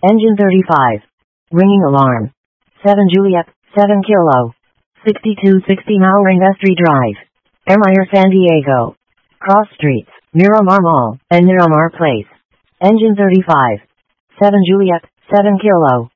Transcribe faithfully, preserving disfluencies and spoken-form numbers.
Engine thirty-five. Ringing alarm. seven Juliet, seven Kilo. sixty-two sixty Mauring Vestry Drive. Ermeyer, San Diego. Cross Streets, Miramar Mall, and Miramar Place. Engine thirty-five. seven Juliet, seven Kilo.